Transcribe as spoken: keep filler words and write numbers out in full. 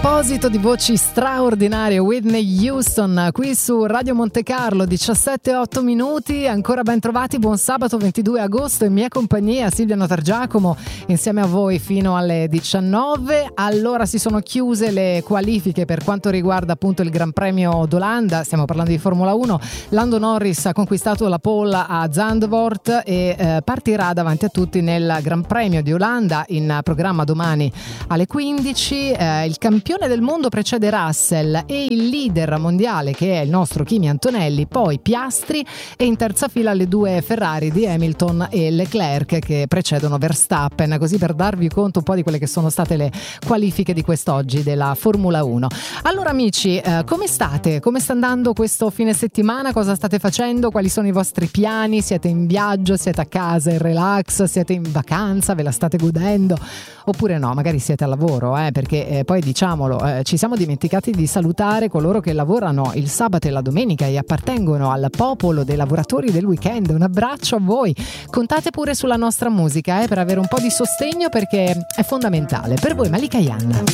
proposito di voci straordinarie, Whitney Houston qui su Radio Monte Carlo, diciassette e otto minuti, ancora ben trovati, buon sabato ventidue agosto, in mia compagnia Silvia Notargiacomo, insieme a voi fino alle diciannove. Allora si sono chiuse le qualifiche per quanto riguarda appunto il Gran Premio d'Olanda, stiamo parlando di Formula uno. Lando Norris ha conquistato la pole a Zandvoort e eh, partirà davanti a tutti nel Gran Premio di Olanda, in programma domani alle quindici. Eh, il campione del mondo precede Russell e il leader mondiale, che è il nostro Kimi Antonelli, poi Piastri, e in terza fila le due Ferrari di Hamilton e Leclerc che precedono Verstappen, così per darvi conto un po' di quelle che sono state le qualifiche di quest'oggi della Formula uno. Allora amici, eh, come state? Come sta andando questo fine settimana? Cosa state facendo? Quali sono i vostri piani? Siete in viaggio? Siete a casa in relax? Siete in vacanza? Ve la state godendo? Oppure no, magari siete al lavoro, eh, perché eh, poi diciamolo, eh, ci siamo dimenticati di salutare coloro che lavorano il sabato e la domenica e appartengono al popolo dei lavoratori del weekend. Un abbraccio a voi. Contate pure sulla nostra musica eh, per avere un po' di sostegno, perché è fondamentale. Per voi Malika Yan.